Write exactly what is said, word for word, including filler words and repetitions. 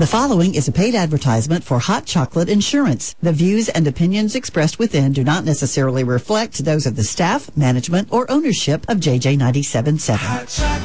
The following is a paid advertisement for Hot Chocolate Insurance. The views and opinions expressed within do not necessarily reflect those of the staff, management, or ownership of J J ninety-seven point seven.